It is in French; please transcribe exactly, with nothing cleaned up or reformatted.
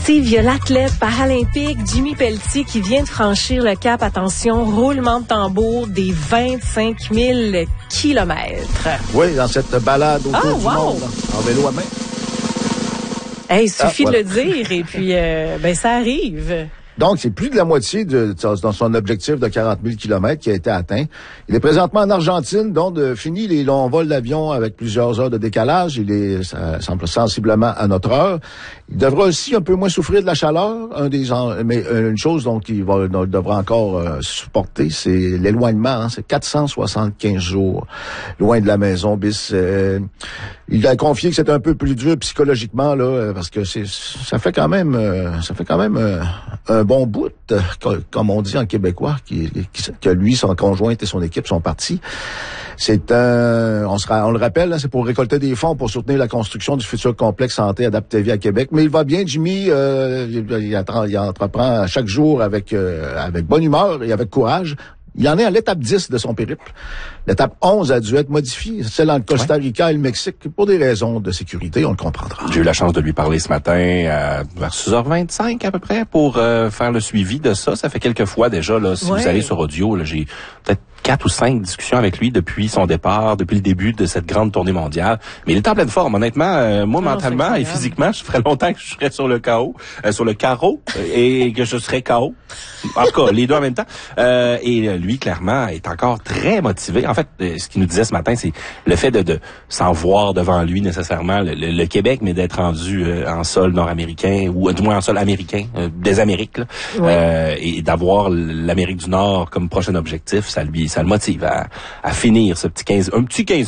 Steve, il y a l'athlète paralympique Jimmy Pelletier qui vient de franchir le cap, attention, roulement de tambour des vingt-cinq mille kilomètres. Oui, dans cette balade autour oh, du wow. monde, en vélo à main. Hey, il suffit ah, de voilà. le dire et puis euh, ben ça arrive. Donc, c'est plus de la moitié de, de, dans son objectif de quarante mille kilomètres qui a été atteint. Il est présentement en Argentine, donc de, fini les longs vols d'avion avec plusieurs heures de décalage. Il est ça, semble sensiblement à notre heure. Il devra aussi un peu moins souffrir de la chaleur. Un des mais une chose donc il va il devra encore euh, supporter, c'est l'éloignement. Hein, c'est quatre cent soixante-quinze jours loin de la maison. Bis, euh, il a confié que c'était un peu plus dur psychologiquement là, parce que c'est ça fait quand même euh, ça fait quand même euh, un bon bout, euh, comme on dit en québécois, qui, qui, que lui, son conjointe et son équipe sont partis. C'est un, on, sera, on le rappelle, hein, c'est pour récolter des fonds pour soutenir la construction du futur complexe santé Adapte Vie à Québec. Mais il va bien, Jimmy. Euh, il, il, il entreprend chaque jour avec euh, avec bonne humeur et avec courage. Il en est à l'étape dix de son périple. L'étape onze a dû être modifiée, celle en Costa Rica ouais. et le Mexique, pour des raisons de sécurité, on le comprendra. J'ai eu la chance de lui parler ce matin à vers six heures vingt-cinq à peu près pour euh, faire le suivi de ça. Ça fait quelques fois déjà, là, si ouais. vous allez sur audio, là, j'ai peut-être quatre ou cinq discussions avec lui depuis son départ, depuis le début de cette grande tournée mondiale. Mais il est en pleine forme, honnêtement. Euh, moi, non, mentalement et physiquement, je ferais longtemps que je serais sur le K O, euh, sur le carreau, euh, et que je serais K O. En tout cas, les deux en même temps. Euh, et lui, clairement, est encore très motivé. En fait, euh, ce qu'il nous disait ce matin, c'est le fait de, de sans voir devant lui nécessairement le, le, le Québec, mais d'être rendu euh, en sol nord-américain, ou du moins en sol américain, euh, des Amériques, là, oui. euh, et d'avoir l'Amérique du Nord comme prochain objectif, ça lui ça le motive à, à finir ce petit quinze, un petit quinze